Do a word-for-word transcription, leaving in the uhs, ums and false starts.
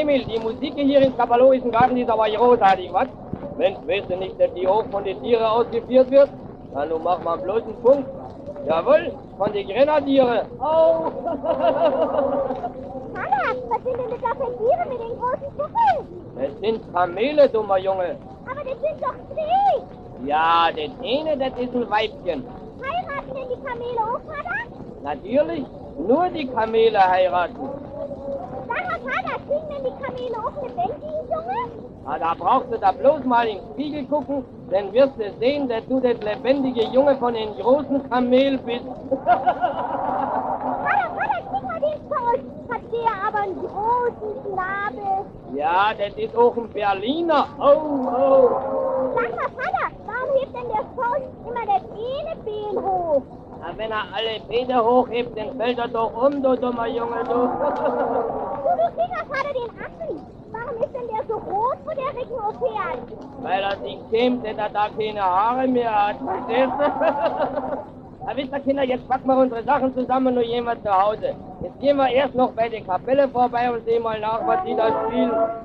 Emil, die Musik hier im Kapalowischen Garten ist aber großartig, was? Mensch, weißt du nicht, dass die auch von den Tieren ausgeführt wird? Na, nun mach mal bloß einen Punkt. Jawohl, von den Grenadiere. Au! Vater, was sind denn das da für Tiere mit den großen Buckeln? Das sind Kamele, dummer Junge. Aber das sind doch zwei. Ja, das eine, das ist ein Weibchen. Heiraten denn die Kamele auch, Vater? Natürlich, nur die Kamele heiraten. Sag mal, Vater, kriegen denn die Kamele auch lebendigen Junge? Na, da brauchst du da bloß mal in den Spiegel gucken, dann wirst du sehen, dass du das lebendige Junge von den großen Kamel bist. Vater, Vater, guck mal den Faust. Hat der aber einen großen Schnabel. Ja, das ist auch ein Berliner. Oh, oh. Sag mal, Vater, warum hebt denn der Faust immer das eine Bein hoch? Na, wenn er alle Beine hochhebt, dann fällt er doch um, du dummer Junge, du. Du, du Finger, Vater, den Affen. Warum ist denn der so rot, wo der Rücken aufhört? Weil er sich schämt, dass er da keine Haare mehr hat, verstehst du? Na, wisst ihr, Kinder, jetzt packen wir unsere Sachen zusammen und gehen wir zu Hause. Jetzt gehen wir erst noch bei der Kapelle vorbei und sehen mal nach, was die da spielen.